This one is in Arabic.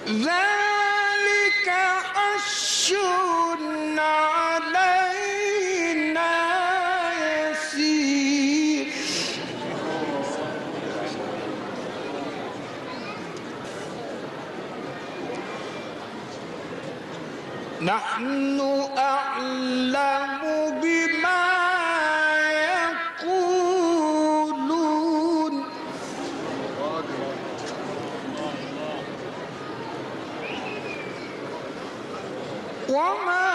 ذلك حشر علينا يسير نحن أعلم بما يقولون وما